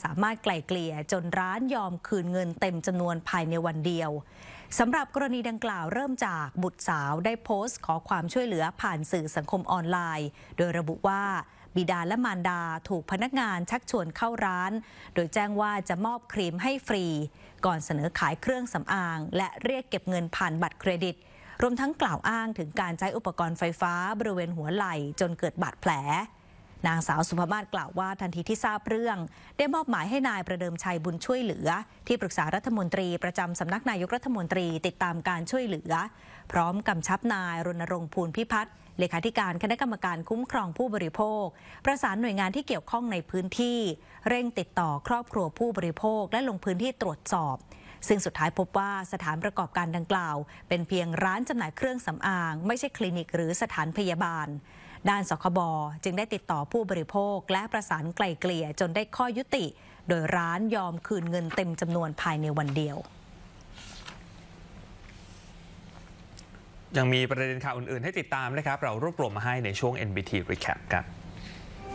สามารถไกล่เกลี่ยจนร้านยอมคืนเงินเต็มจำนวนภายในวันเดียวสำหรับกรณีดังกล่าวเริ่มจากบุตรสาวได้โพสต์ขอความช่วยเหลือผ่านสื่อสังคมออนไลน์โดยระบุว่าบิดาและมารดาถูกพนักงานชักชวนเข้าร้านโดยแจ้งว่าจะมอบครีมให้ฟรีก่อนเสนอขายเครื่องสำอางและเรียกเก็บเงินผ่านบัตรเครดิตรวมทั้งกล่าวอ้างถึงการใช้อุปกรณ์ไฟฟ้าบริเวณหัวไหล่จนเกิดบาดแผลนางสาวสุภมาศกล่าวว่าทันทีที่ทราบเรื่องได้มอบหมายให้นายประเดิมชัยบุญช่วยเหลือที่ปรึกษารัฐมนตรีประจำสำนักนายกรัฐมนตรีติดตามการช่วยเหลือพร้อมกำชับนายรณรงค์ภูลพิพัฒน์เลขาธิการคณะกรรมการคุ้มครองผู้บริโภคประสานหน่วยงานที่เกี่ยวข้องในพื้นที่เร่งติดต่อครอบครัวผู้บริโภคและลงพื้นที่ตรวจสอบซึ่งสุดท้ายพบว่าสถานประกอบการดังกล่าวเป็นเพียงร้านจำหน่ายเครื่องสำอางไม่ใช่คลินิกหรือสถานพยาบาลด้านสคบจึงได้ติดต่อผู้บริโภคและประสานไกล่เกลี่ยจนได้ข้อยุติโดยร้านยอมคืนเงินเต็มจำนวนภายในวันเดียวยังมีประเด็นข่าวอื่นๆให้ติดตามนะครับเรารวบรวมมาให้ในช่วง NBT Recap ครับ